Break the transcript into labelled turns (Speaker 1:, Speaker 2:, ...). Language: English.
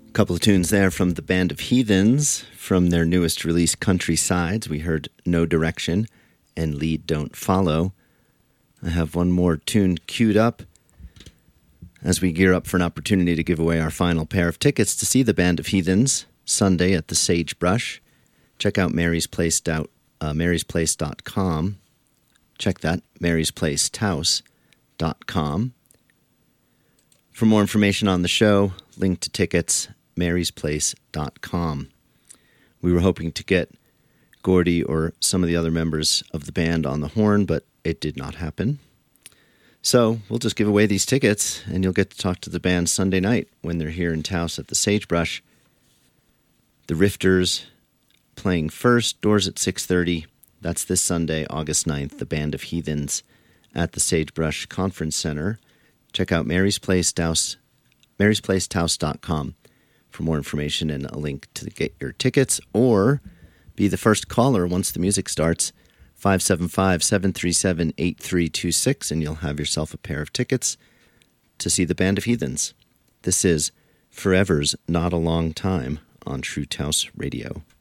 Speaker 1: Couple of tunes there from the Band of Heathens from their newest release, Countrysides. We heard No Direction and Lead Don't Follow. I have one more tune queued up as we gear up for an opportunity to give away our final pair of tickets to see the Band of Heathens Sunday at the Sagebrush. Check out marysplace.com. Check that, marysplacetaus.com. For more information on the show, link to tickets, marysplace.com. We were hoping to get Gordy or some of the other members of the band on the horn, but it did not happen. So we'll just give away these tickets, and you'll get to talk to the band Sunday night when they're here in Taos at the Sagebrush. The Rifters playing first, doors at 6:30. That's this Sunday, August 9th, the Band of Heathens at the Sagebrush Conference Center. Check out marysplacetaus.com for more information and a link to get your tickets, or be the first caller once the music starts, 575-737-8326, and you'll have yourself a pair of tickets to see the Band of Heathens. This is Forever's Not a Long Time on True Taos Radio.